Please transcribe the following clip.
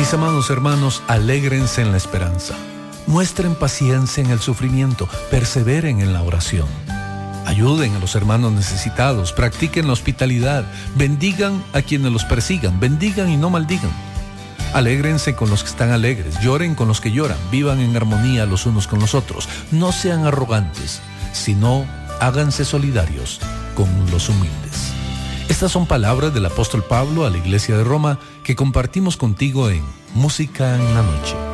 Mis amados hermanos, alégrense en la esperanza. Muestren paciencia en el sufrimiento, perseveren en la oración. Ayuden a los hermanos necesitados, practiquen la hospitalidad, bendigan a quienes los persigan, bendigan y no maldigan. Alégrense con los que están alegres, lloren con los que lloran, vivan en armonía los unos con los otros. No sean arrogantes, sino háganse solidarios con los humildes. Estas son palabras del apóstol Pablo a la iglesia de Roma que compartimos contigo en Música en la Noche.